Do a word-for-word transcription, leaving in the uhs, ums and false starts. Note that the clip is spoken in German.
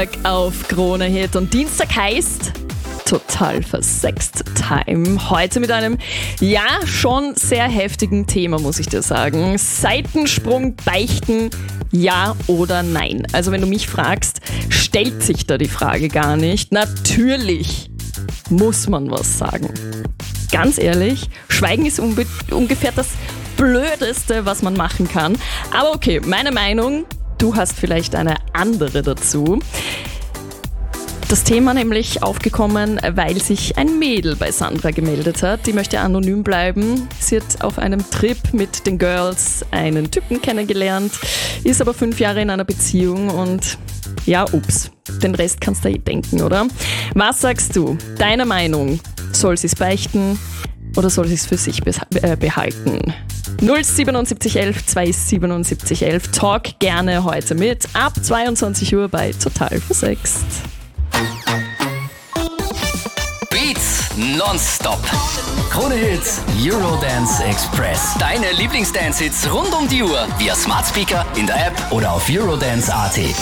Dienstag auf Krone Hit. Und Dienstag heißt total versext Time. Heute mit einem, ja, schon sehr heftigen Thema, muss ich dir sagen. Seitensprung, Beichten, ja oder nein? Also wenn du mich fragst, stellt sich da die Frage gar nicht. Natürlich muss man was sagen. Ganz ehrlich, Schweigen ist unbe- ungefähr das Blödeste, was man machen kann. Aber okay, meine Meinung, du hast vielleicht eine andere dazu. Das Thema nämlich aufgekommen, weil sich ein Mädel bei Sandra gemeldet hat. Die möchte anonym bleiben. Sie hat auf einem Trip mit den Girls einen Typen kennengelernt, ist aber fünf Jahre in einer Beziehung und ja, ups, den Rest kannst du eh denken, oder? Was sagst du? Deine Meinung? Soll sie es beichten oder soll sie es für sich behalten? null siebenundsiebzig elf zweihundertsiebenundsiebzig elf. Talk gerne heute mit ab zweiundzwanzig Uhr bei Total Versext. Beats nonstop. Krone Hits, Eurodance Express. Deine Lieblingsdance-Hits rund um die Uhr via Smart Speaker, in der App oder auf eurodance punkt at.